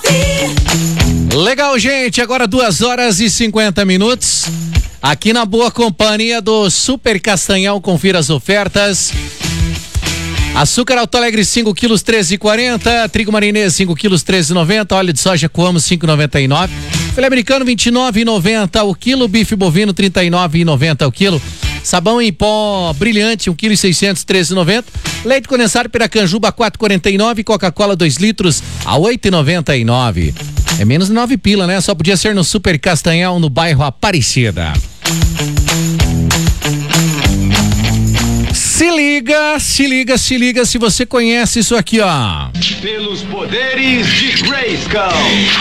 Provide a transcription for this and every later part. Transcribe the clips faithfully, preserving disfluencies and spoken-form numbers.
Legal, gente, agora duas horas e cinquenta minutos. Aqui na boa companhia do Super Castanhal, confira as ofertas. Açúcar Alto Alegre cinco quilos treze e quarenta, trigo marinês cinco quilos treze e noventa, óleo de soja Coamo cinco e noventa e nove, filé americano vinte e nove e noventa o quilo, bife bovino trinta e nove e noventa o quilo, sabão em pó brilhante um quilo e seiscentos treze e noventa, leite condensado Piracanjuba quatro e quarenta e nove, Coca-Cola dois litros a oito e noventa e nove. É menos de nove pila, né? Só podia ser no Super Castanhal, no bairro Aparecida. Se liga, se liga, se liga, se você conhece isso aqui, ó. Pelos poderes de Grayskull.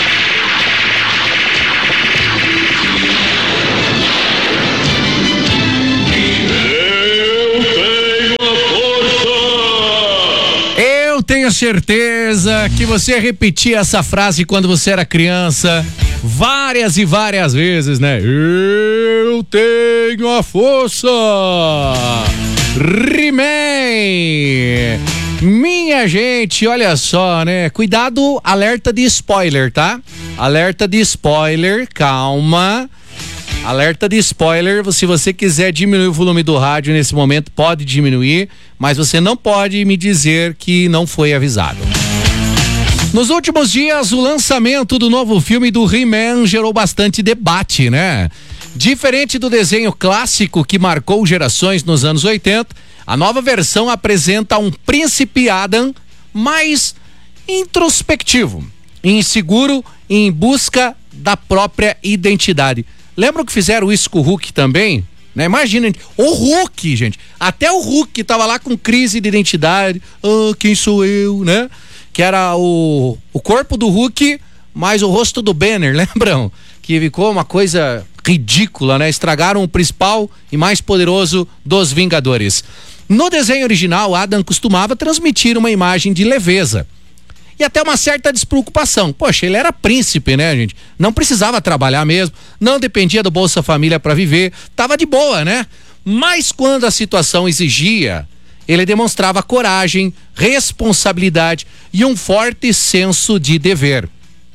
Eu tenho certeza que você repetia essa frase quando você era criança várias e várias vezes, né? Eu tenho a força. He-Man. Minha gente, olha só, né? Cuidado, alerta de spoiler, tá? Alerta de spoiler, calma. Alerta de spoiler, se você quiser diminuir o volume do rádio nesse momento, pode diminuir, mas você não pode me dizer que não foi avisado. Nos últimos dias, o lançamento do novo filme do He-Man gerou bastante debate, né? Diferente do desenho clássico que marcou gerações nos anos oitenta, a nova versão apresenta um príncipe Adam mais introspectivo, inseguro e em busca da própria identidade. Lembram que fizeram isso com o Hulk também? Né? Imagina, o Hulk, gente, até o Hulk tava lá com crise de identidade. Ah, quem sou eu, né? Que era o, o corpo do Hulk, mais o rosto do Banner, lembram? Que ficou uma coisa ridícula, né? Estragaram o principal e mais poderoso dos Vingadores. No desenho original, Adam costumava transmitir uma imagem de leveza e até uma certa despreocupação. Poxa, ele era príncipe, né, gente? Não precisava trabalhar mesmo, não dependia do Bolsa Família para viver, tava de boa, né? Mas quando a situação exigia, ele demonstrava coragem, responsabilidade e um forte senso de dever.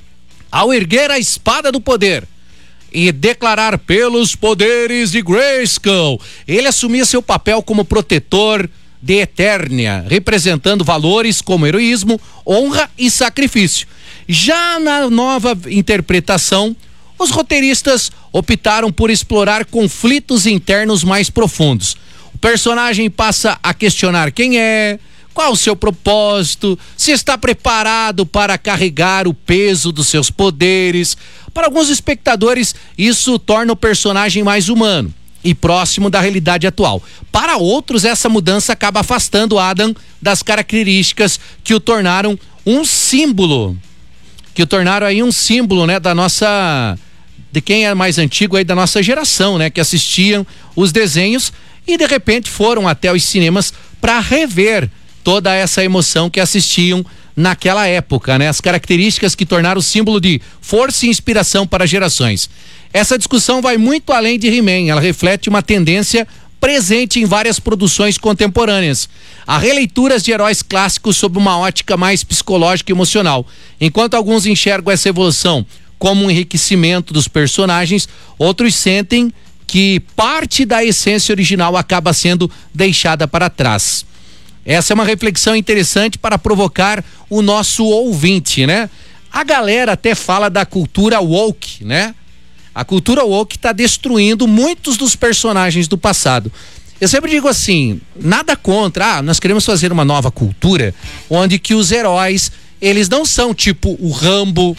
Ao erguer a espada do poder e declarar pelos poderes de Grayskull, ele assumia seu papel como protetor de Eternia, representando valores como heroísmo, honra e sacrifício. Já na nova interpretação, os roteiristas optaram por explorar conflitos internos mais profundos. O personagem passa a questionar quem é, qual o seu propósito, se está preparado para carregar o peso dos seus poderes. Para alguns espectadores, isso torna o personagem mais humano e próximo da realidade atual. Para outros, essa mudança acaba afastando Adam das características que o tornaram um símbolo, que o tornaram aí um símbolo, né, da nossa, de quem é mais antigo aí da nossa geração, né, que assistiam os desenhos e de repente foram até os cinemas para rever toda essa emoção que assistiam naquela época, né? As características que tornaram o símbolo de força e inspiração para gerações. Essa discussão vai muito além de He-Man, ela reflete uma tendência presente em várias produções contemporâneas. Há releituras de heróis clássicos sob uma ótica mais psicológica e emocional. Enquanto alguns enxergam essa evolução como um enriquecimento dos personagens, outros sentem que parte da essência original acaba sendo deixada para trás. Essa é uma reflexão interessante para provocar o nosso ouvinte, né? A galera até fala da cultura woke, né? A cultura woke está destruindo muitos dos personagens do passado. Eu sempre digo assim, nada contra, ah, nós queremos fazer uma nova cultura onde que os heróis, eles não são tipo o Rambo,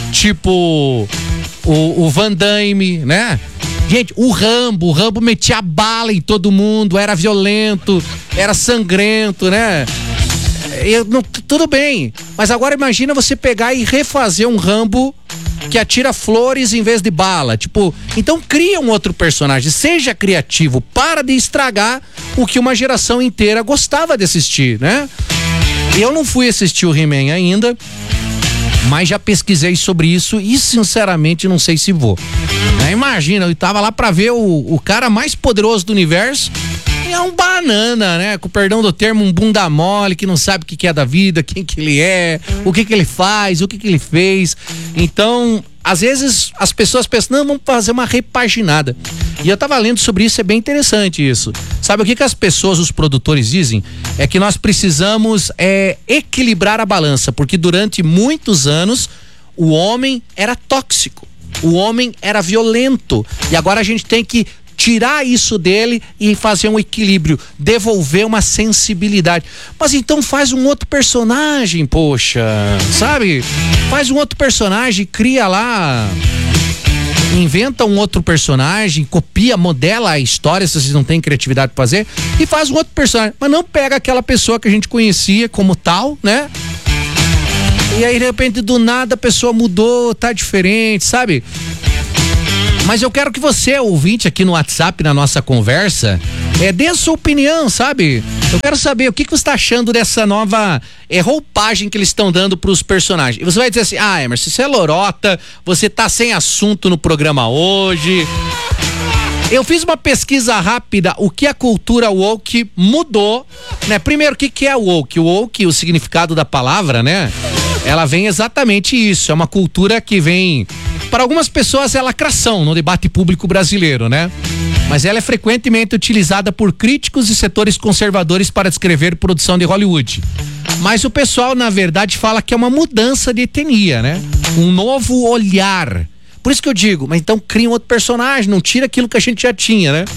tipo o, o Van Damme, né? Gente, o Rambo, o Rambo metia bala em todo mundo, era violento, era sangrento, né? Eu, não, tudo bem, mas agora imagina você pegar e refazer um Rambo que atira flores em vez de bala, tipo, então cria um outro personagem, seja criativo, para de estragar o que uma geração inteira gostava de assistir, né? Eu não fui assistir o He-Man ainda, mas já pesquisei sobre isso e sinceramente não sei se vou. Né? Imagina, eu tava lá pra ver o, o cara mais poderoso do universo é um banana, né? Com perdão do termo, um bunda mole, que não sabe o que, que é da vida, quem que ele é, o que que ele faz, o que que ele fez. Então, às vezes, as pessoas pensam, não, vamos fazer uma repaginada. E eu tava lendo sobre isso, é bem interessante isso. Sabe o que que as pessoas, os produtores dizem? É que nós precisamos é, equilibrar a balança, porque durante muitos anos o homem era tóxico, o homem era violento, e agora a gente tem que tirar isso dele e fazer um equilíbrio, devolver uma sensibilidade. Mas então faz um outro personagem, poxa, sabe? Faz um outro personagem, cria lá, inventa um outro personagem, copia, modela a história, se vocês não têm criatividade pra fazer, e faz um outro personagem. Mas não pega aquela pessoa que a gente conhecia como tal, né? E aí, de repente, do nada, a pessoa mudou, tá diferente, sabe? Mas eu quero que você, ouvinte, aqui no WhatsApp, na nossa conversa, é, dê a sua opinião, sabe? Eu quero saber o que, que você está achando dessa nova é, roupagem que eles estão dando pros personagens. E você vai dizer assim, ah, Emerson, você é lorota, você tá sem assunto no programa hoje. Eu fiz uma pesquisa rápida, o que a cultura woke mudou, né? Primeiro, o que, que é woke? O woke, o significado da palavra, né? Ela vem exatamente isso, é uma cultura que vem, para algumas pessoas, é lacração no debate público brasileiro, né? Mas ela é frequentemente utilizada por críticos e setores conservadores para descrever produção de Hollywood. Mas o pessoal, na verdade, fala que é uma mudança de etnia, né? Um novo olhar. Por isso que eu digo, mas então cria um outro personagem, não tira aquilo que a gente já tinha, né?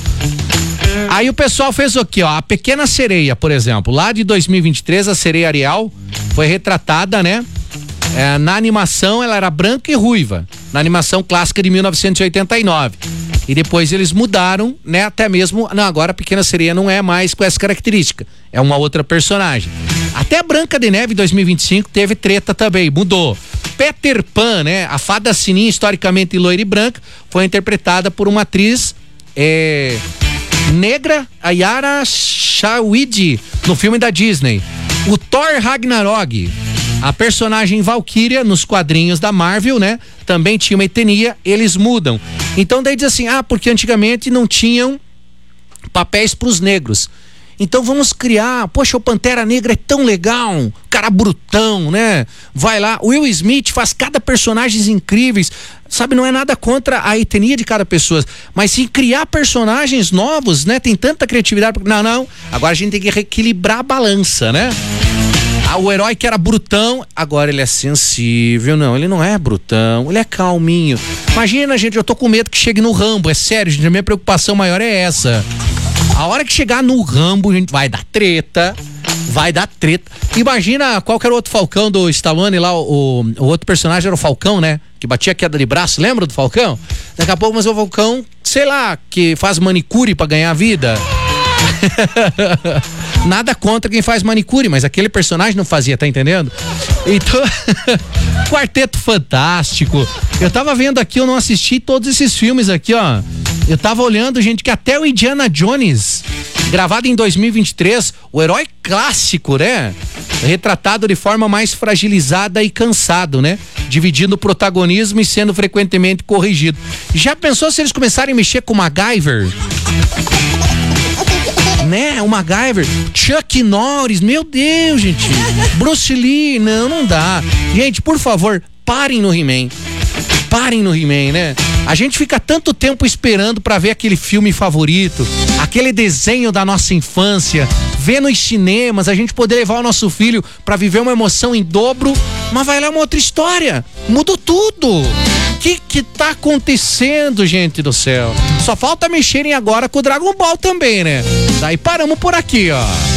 Aí o pessoal fez o quê, ó? A Pequena Sereia, por exemplo, lá de dois mil e vinte e três, a sereia Ariel foi retratada, né? É, na animação ela era branca e ruiva, na animação clássica de mil novecentos e oitenta e nove. E depois eles mudaram, né? Até mesmo, não, agora a Pequena Sereia não é mais com essa característica, é uma outra personagem. Até a Branca de Neve dois mil e vinte e cinco teve treta também, mudou. Peter Pan, né? A fada sininha, historicamente loira e branca, foi interpretada por uma atriz é, negra, a Yara Shahidi, no filme da Disney. O Thor Ragnarok, a personagem Valkyria nos quadrinhos da Marvel, né? Também tinha uma etnia, eles mudam. Então daí diz assim, ah, porque antigamente não tinham papéis pros negros. Então vamos criar, poxa, o Pantera Negra é tão legal, cara brutão, né? Vai lá, o Will Smith faz cada personagens incríveis, sabe, não é nada contra a etnia de cada pessoa, mas sim criar personagens novos, né? Tem tanta criatividade, não, não, agora a gente tem que reequilibrar a balança, né? Ah, o herói que era brutão, agora ele é sensível, não, ele não é brutão, ele é calminho. Imagina, gente, eu tô com medo que chegue no Rambo, é sério, gente, a minha preocupação maior é essa. A hora que chegar no Rambo, a gente vai dar treta, vai dar treta. Imagina qual que era o outro Falcão do Stallone lá, o, o outro personagem era o Falcão, né? Que batia a queda de braço, lembra do Falcão? Daqui a pouco, mas o Falcão, sei lá, que faz manicure pra ganhar vida. Nada contra quem faz manicure, mas aquele personagem não fazia, tá entendendo? Então, Quarteto Fantástico. Eu tava vendo aqui, eu não assisti todos esses filmes aqui, ó. Eu tava olhando, gente, que até o Indiana Jones, gravado em dois mil e vinte e três, o herói clássico, né? Retratado de forma mais fragilizada e cansado, né? Dividindo o protagonismo e sendo frequentemente corrigido. Já pensou se eles começarem a mexer com o MacGyver? Né? O MacGyver, Chuck Norris, meu Deus, gente. Bruce Lee, não, não dá. Gente, por favor, parem no He-Man. Parem no He-Man, né? A gente fica tanto tempo esperando pra ver aquele filme favorito, aquele desenho da nossa infância, ver nos cinemas, a gente poder levar o nosso filho pra viver uma emoção em dobro, mas vai lá uma outra história. Mudou tudo. O que que tá acontecendo, gente do céu? Só falta mexerem agora com o Dragon Ball também, né? Daí paramos por aqui, ó.